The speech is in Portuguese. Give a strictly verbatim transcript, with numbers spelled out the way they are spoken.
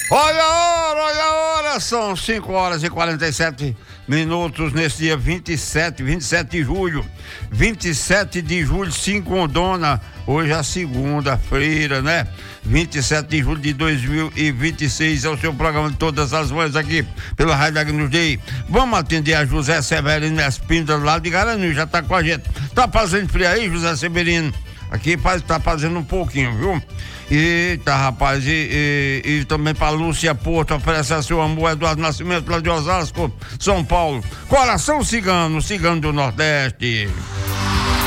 Olha a hora, olha a hora, são cinco horas e quarenta e sete minutos nesse dia vinte e sete, vinte e sete de julho, vinte e sete de julho, segundona, hoje é a segunda-feira, né? vinte e sete de julho de dois mil e vinte e seis, é o seu programa de todas as manhãs aqui pela Rádio Agnus Dei. Vamos atender a José Severino Espíndola lá de Garanhuns, já tá com a gente. Tá fazendo frio aí, José Severino? Aqui faz, tá fazendo um pouquinho, viu? Eita, rapaz, e, e, e também pra Lúcia Porto, oferece a seu amor, Eduardo Nascimento, lá de Osasco, São Paulo. Coração Cigano, Cigano do Nordeste.